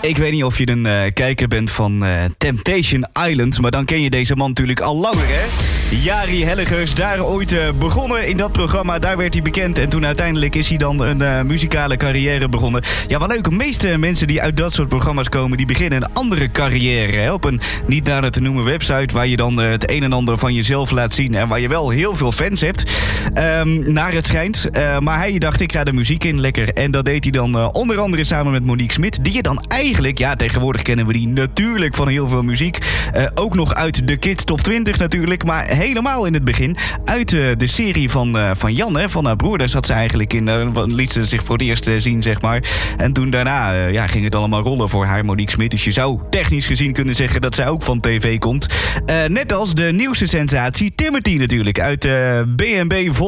Ik weet niet of je een kijker bent van Temptation Island, maar dan ken je deze man natuurlijk al langer, hè? Jari Hellegers, daar ooit begonnen in dat programma. Daar werd hij bekend en toen uiteindelijk is hij dan een muzikale carrière begonnen. Ja, wel leuk. De meeste mensen die uit dat soort programma's komen, die beginnen een andere carrière. Hè? Op een niet nader te noemen website waar je dan het een en ander van jezelf laat zien en waar je wel heel veel fans hebt. Naar het schijnt. Maar hij dacht, ik ga de muziek in, lekker. En dat deed hij dan onder andere samen met Monique Smit, die je dan eigenlijk, ja, tegenwoordig kennen we die natuurlijk van heel veel muziek. Ook nog uit de Kids Top 20 natuurlijk, maar helemaal in het begin uit de serie van Jan, hè, van haar broer. Daar zat ze eigenlijk in, liet ze zich voor het eerst zien, zeg maar. En toen daarna ging het allemaal rollen voor haar, Monique Smit. Dus je zou technisch gezien kunnen zeggen dat zij ook van tv komt. Net als de nieuwste sensatie Timothy natuurlijk, uit B&B Vol.